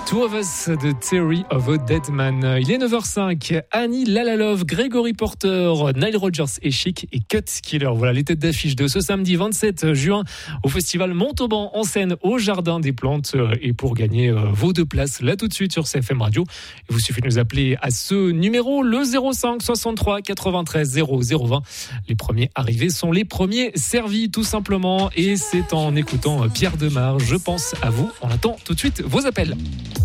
Two of Us de Theory of a Dead Man. Il est 9h05. Annie Lalalove, Gregory Porter, Nile Rodgers et Chic et Cut Killer. Voilà les têtes d'affiche de ce samedi 27 juin au festival Montauban en scène au Jardin des Plantes. Et pour gagner vos 2 places, là tout de suite sur CFM Radio, il vous suffit de nous appeler à ce numéro, le 05 63 93 0020. Les premiers arrivés sont les premiers servis tout simplement. Et c'est en écoutant Pierre Demar, Je pense à vous. On attend tout de suite vos appels.